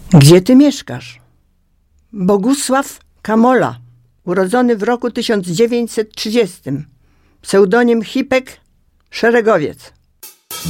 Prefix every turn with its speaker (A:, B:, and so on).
A: Gdzie ty mieszkasz? Bogusław Kamola, urodzony w roku 1930. Pseudonim Hipek, szeregowiec.